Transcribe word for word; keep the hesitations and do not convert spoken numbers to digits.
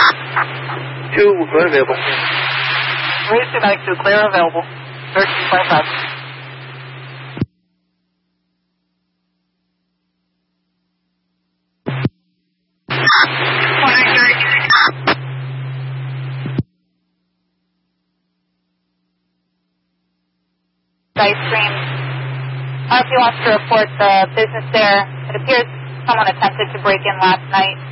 two, clear available. Raise two, Medic two, clear available. thirteen twenty-five. Ice cream. R P wants to report the business there. It appears someone attempted to break in last night.